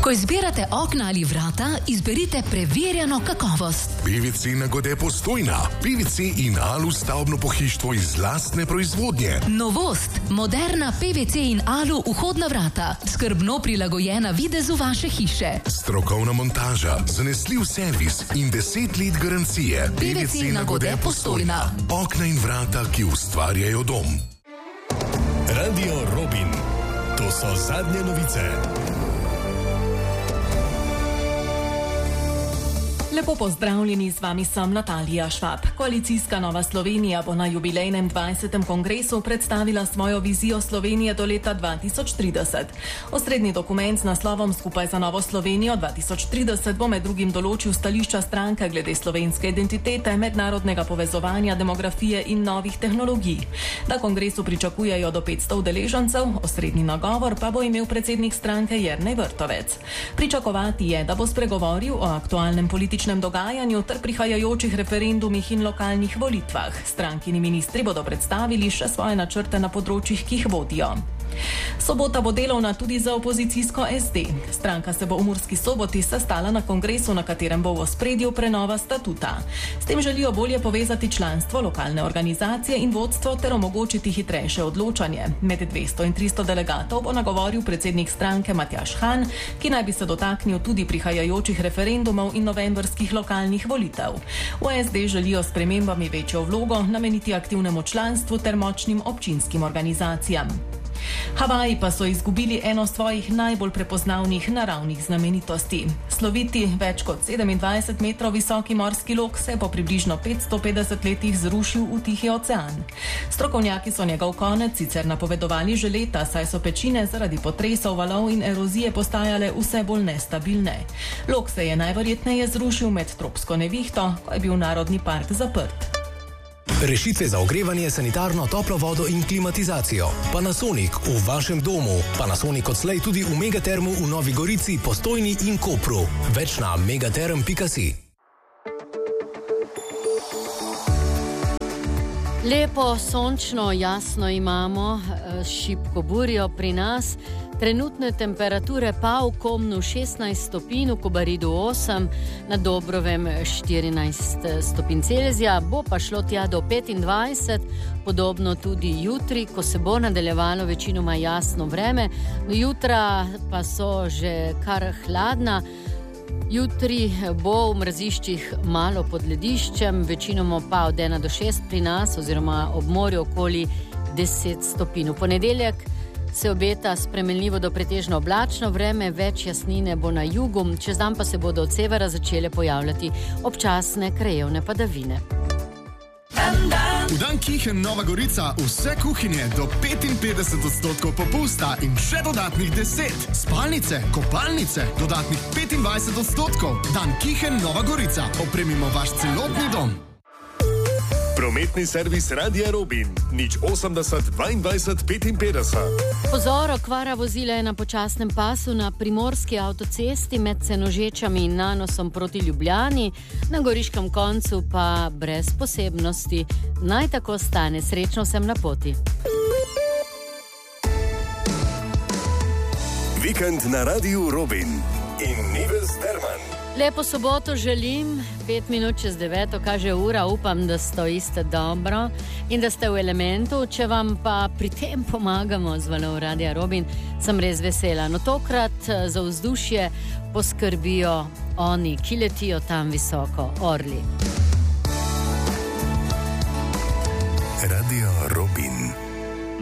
Ko izbirate okna ali vrata, izberite preverjeno kakovost. PVC Nagode Postojna. PVC in alu stavbno pohištvo iz lastne proizvodnje. Novost. Moderna PVC in alu vhodna vrata. Skrbno prilagojena videzu vaše hiše. Strokovna montaža, zanesljiv servis in 10 let garancije. PVC Nagode Postojna. Okna in vrata, ki ustvarjajo dom. Radio Robin. To so zadnje novice. Lepo pozdravljeni, z vami sem Natalija Švab. Koalicijska Nova Slovenija bo na jubilejnem 20. kongresu predstavila svojo vizijo Slovenije do leta 2030. Osrednji dokument z naslovom Skupaj za Novo Slovenijo 2030 bo med drugim določil stališča stranke glede slovenske identitete, mednarodnega povezovanja, demografije in novih tehnologij. Na kongresu pričakujejo do 500 udeležencev, osrednji nagovor pa bo imel predsednik stranke Jernej Vrtovec. Pričakovati je, da bo spregovoril o aktualnem političnem dogajanju ter prihajajočih referendumih in lokalnih volitvah. Strankini ministri bodo predstavili še svoje načrte na področjih, ki jih vodijo. Sobota bo delovna tudi za opozicijsko SD. Stranka se bo v Murski Soboti sestala na kongresu, na katerem bo v ospredju prenova statuta. S tem želijo bolje povezati članstvo, lokalne organizacije in vodstvo ter omogočiti hitrejše odločanje. Med 200 in 300 delegatov bo nagovoril predsednik stranke Matjaž Han, ki naj bi se dotaknil tudi prihajajočih referendumov in novembrskih lokalnih volitev. V SD želijo s spremembami večjo vlogo nameniti aktivnemu članstvu ter močnim občinskim organizacijam. Havaji pa so izgubili eno svojih najbolj prepoznavnih naravnih znamenitosti. Sloviti, več kot 27 metrov visoki morski lok se je po približno 550 letih zrušil v Tihi ocean. Strokovnjaki so njegov konec sicer napovedovali že leta, saj so pečine zaradi potresov, valov in erozije postajale vse bolj nestabilne. Lok se je najverjetneje zrušil med tropsko nevihto, ko je bil narodni park zaprt. Rešitve za ogrevanje, sanitarno, toplo vodo in klimatizacijo. Panasonic v vašem domu. Panasonic odslej tudi v Megatermu v Novi Gorici, Postojni in Kopru. Več na megaterm.si. Lepo, sončno, jasno imamo, šibko burjo pri nas. Trenutne temperature pa v Komnu 16 stopinj, v Kobaridu 8, na Dobrovem 14 stopinj Celzija, bo pa šlo tja do 25, podobno tudi jutri, ko se bo nadaljevalo večinoma jasno vreme. Do jutra pa so že kar hladna. Jutri bo v mraziščih malo pod lediščem, večinoma pa od 1 do 6 pri nas oziroma ob morju okoli 10 stopinj. V ponedeljek se obeta spremenljivo do pretežno oblačno vreme, več jasnine bo na jugu, čez dan pa se bodo od severa začele pojavljati občasne krajevne padavine. V dan Kihen Nova Gorica vse kuhinje do 55% popusta in še dodatnih 10. Spalnice, kopalnice, dodatnih 25%. Dan Kihen Nova Gorica. Opremimo vaš celotni dom. Prometni servis Radia Robin. 080 22 55. Pozor, okvara vozila je na počasnem pasu na primorski avtocesti med Senožečami in Nanosom proti Ljubljani, na goriškem koncu pa brez posebnosti. Naj tako stane. Srečno vsem na poti. Vikend na Radiu Robin in Nives Derman. Lepo soboto želim, 5 minut čez 9, kaže ura, upam, da stojite dobro in da ste v elementu. Če vam pa pri tem pomagamo z valov Radia Robin, sem res vesela. No, tokrat za vzdušje poskrbijo oni, ki letijo tam visoko, orli. Radio Robin.